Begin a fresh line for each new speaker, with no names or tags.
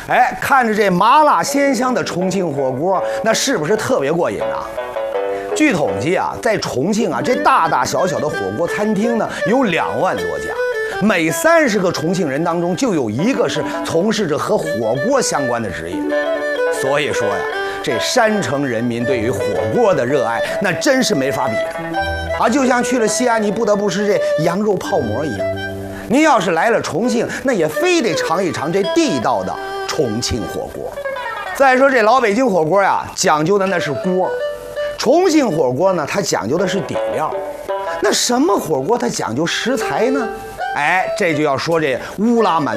哎，看着这麻辣鲜香的重庆火锅，那是不是特别过瘾啊？据统计啊，在重庆啊，这大大小小的火锅餐厅呢有2万多家，每30个重庆人当中就有1个是从事着和火锅相关的职业。所以说呀，这山城人民对于火锅的热爱，那真是没法比的啊！就像去了西安，你不得不吃这羊肉泡馍一样。您要是来了重庆，那也非得尝一尝这地道的重庆火锅。再说这老北京火锅呀，讲究的那是锅；重庆火锅呢，它讲究的是底料。那什么火锅它讲究食材呢？哎，这就要说这乌拉满